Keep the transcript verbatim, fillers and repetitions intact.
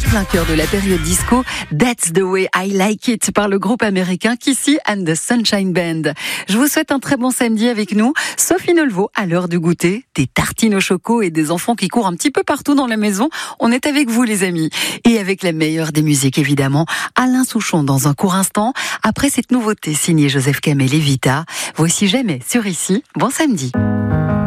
plein cœur de la période disco, That's the Way I Like It par le groupe américain Kissy and the Sunshine Band. Je vous souhaite un très bon samedi avec nous. Sophie Nelvaux, à l'heure du goûter, des tartines au choco et des enfants qui courent un petit peu partout dans la maison. On est avec vous les amis. Et avec la meilleure des musiques évidemment, Alain Souchon dans un court instant. Après cette nouveauté signée Joseph Kamel et Vita, voici Jamais sur Ici. Bon samedi.